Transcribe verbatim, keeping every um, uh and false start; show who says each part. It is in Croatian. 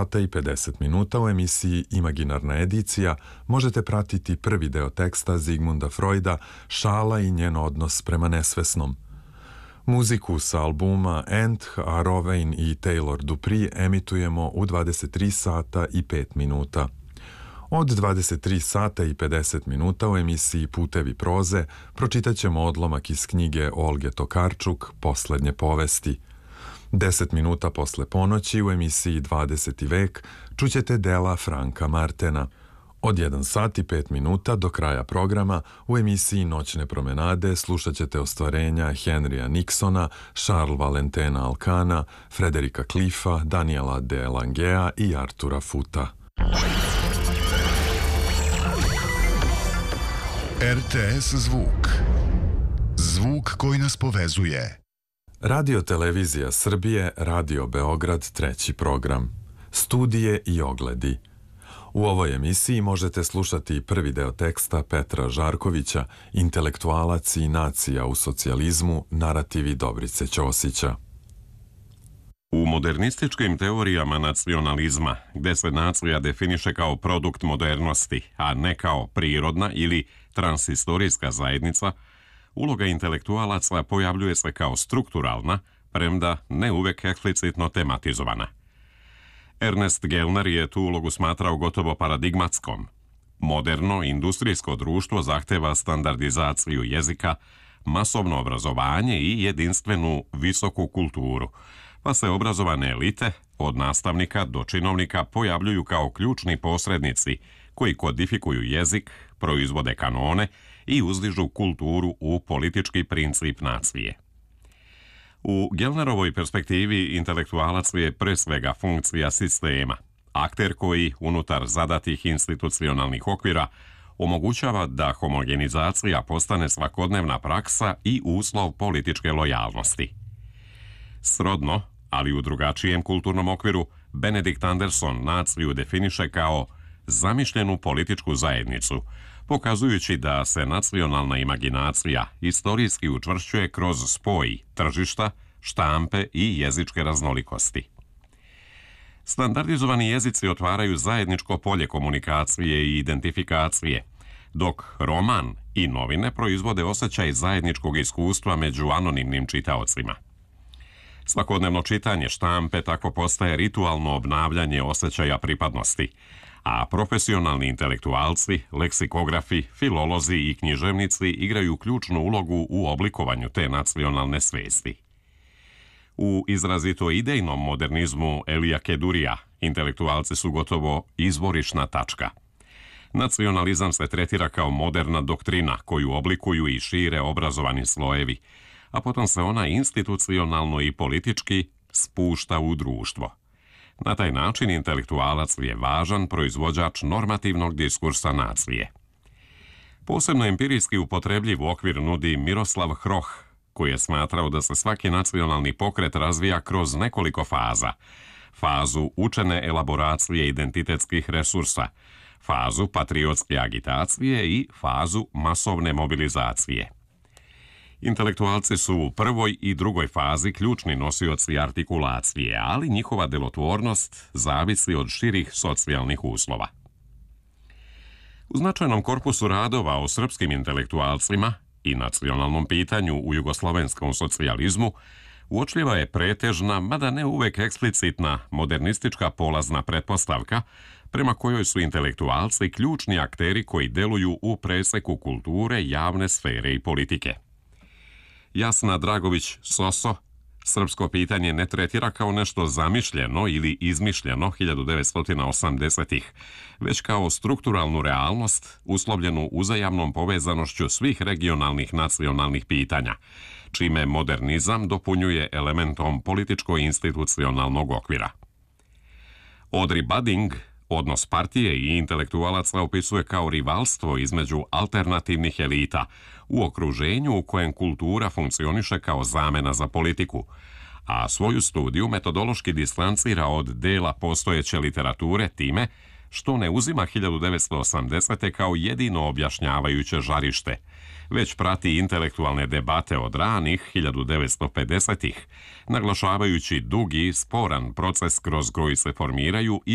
Speaker 1: sata i pedeset minuta u emisiji Imaginarna edicija možete pratiti prvi deo teksta Zigmunda Freuda Šala i njen odnos prema nesvesnom. Muziku sa albuma Ent, a Rovain i Taylor Dupree emitujemo u dvadeset tri sata i pet minuta. Od dvadeset tri sata i pedeset minuta u emisiji Putevi proze pročitat ćemo odlomak iz knjige Olge Tokarčuk Poslednje povesti. deset minuta posle ponoći u emisiji dvadeseti vek čućete dela Franka Martena. Od jedan sat i pet minuta do kraja programa u emisiji Noćne promenade slušat ćete ostvarenja Henrya Nixona, Charles Valentena Alcana, Frederika Cliffa, Daniela de Langea i Artura Futa.
Speaker 2: R T S Zvuk. Zvuk koji nas povezuje.
Speaker 1: Radio Televizija Srbije, Radio Beograd, treći program. Studije i ogledi. U ovoj emisiji možete slušati prvi deo teksta Petra Žarkovića, Intelektualac i nacija u socijalizmu, narativi Dobrice Ćosića.
Speaker 3: U modernističkim teorijama nacionalizma, gde se nacija definiše kao produkt modernosti, a ne kao prirodna ili transistorijska zajednica, uloga intelektualaca pojavljuje se kao strukturalna, premda ne uvek eksplicitno tematizovana. Ernest Gellner je tu ulogu smatrao gotovo paradigmatskom. Moderno industrijsko društvo zahteva standardizaciju jezika, masovno obrazovanje i jedinstvenu visoku kulturu, pa se obrazovane elite, od nastavnika do činovnika, pojavljuju kao ključni posrednici koji kodifikuju jezik, proizvode kanone i uzdižu kulturu u politički princip nacije. U Gellnerovoj perspektivi intelektualac je pre svega funkcija sistema, akter koji, unutar zadatih institucionalnih okvira, omogućava da homogenizacija postane svakodnevna praksa i uslov političke lojalnosti. Srodno, ali u drugačijem kulturnom okviru, Benedict Anderson naciju definiše kao zamišljenu političku zajednicu, pokazujući da se nacionalna imaginacija istorijski učvršćuje kroz spoj tržišta, štampe i jezičke raznolikosti. Standardizovani jezici otvaraju zajedničko polje komunikacije i identifikacije, dok roman i novine proizvode osjećaj zajedničkog iskustva među anonimnim čitaocima. Svakodnevno čitanje štampe tako postaje ritualno obnavljanje osjećaja pripadnosti, a profesionalni intelektualci, leksikografi, filolozi i književnici igraju ključnu ulogu u oblikovanju te nacionalne svesti. U izrazito idejnom modernizmu Elija Kedurija intelektualci su gotovo izvorišna tačka. Nacionalizam se tretira kao moderna doktrina koju oblikuju i šire obrazovani slojevi, a potom se ona institucionalno i politički spušta u društvo. Na taj način intelektualac je važan proizvođač normativnog diskursa nacije. Posebno empirijski upotrebljiv okvir nudi Miroslav Hroh, koji je smatrao da se svaki nacionalni pokret razvija kroz nekoliko faza. Fazu učene elaboracije identitetskih resursa, fazu patriotske agitacije i fazu masovne mobilizacije. Intelektualci su u prvoj i drugoj fazi ključni nosioci artikulacije, ali njihova delotvornost zavisi od širih socijalnih uslova. U značajnom korpusu radova o srpskim intelektualcima i nacionalnom pitanju u jugoslovenskom socijalizmu uočljiva je pretežna, mada ne uvek eksplicitna, modernistička polazna pretpostavka prema kojoj su intelektualci ključni akteri koji deluju u preseku kulture, javne sfere i politike. Jasna Dragović Soso srpsko pitanje ne tretira kao nešto zamišljeno ili izmišljeno hiljadu devetsto osamdesetih, već kao strukturalnu realnost uslovljenu uzajamnom povezanošću svih regionalnih nacionalnih pitanja, čime modernizam dopunjuje elementom političko-institucionalnog okvira. Audrey Budding odnos partije i intelektualaca opisuje kao rivalstvo između alternativnih elita u okruženju u kojem kultura funkcioniše kao zamena za politiku, a svoju studiju metodološki distancira od dela postojeće literature time što ne uzima hiljadu devetsto osamdesete kao jedino objašnjavajuće žarište, već prati intelektualne debate od ranih hiljadu devetsto pedesetih, naglašavajući dugi, sporan proces kroz koji se formiraju i